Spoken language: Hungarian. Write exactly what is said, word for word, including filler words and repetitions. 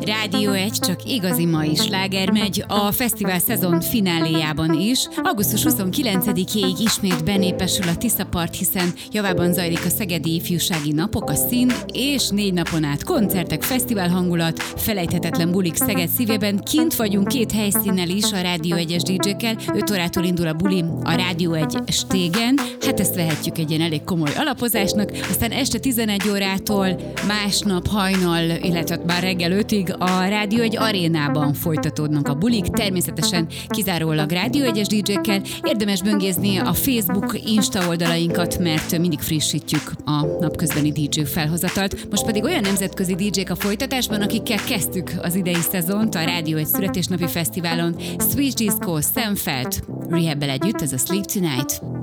Rádió egy, csak igazi mai sláger megy a fesztivál szezon fináléjában is. augusztus huszonkilencedikéig ismét benépesül a Tiszapart, hiszen javában zajlik a Szegedi Ifjúsági Napok, a szín, és négy napon át koncertek, fesztivál hangulat, felejthetetlen bulik Szeged szívében. Kint vagyunk két helyszínnel is, a Rádió egyes dé dzsékkel. öt órától indul a buli a Rádió egy stégen. Hát ezt vehetjük egy ilyen elég komoly alapozásnak. Aztán este tizenegy órától másnap hajnal, illetve már reggel ötig a Rádió egy arénában folytatódnak a bulik, természetesen kizárólag Rádió egyes dé dzsékkel. Érdemes böngézni a Facebook, Insta oldalainkat, mert mindig frissítjük a napközbeni dé dzsé felhozatalt. Most pedig olyan nemzetközi dé dzsék a folytatásban, akikkel kezdtük az idei szezont a Rádió egy születésnapi fesztiválon. Switch Disco, Sam Feldt, Rehab-bel együtt, ez a Sleep Tonight.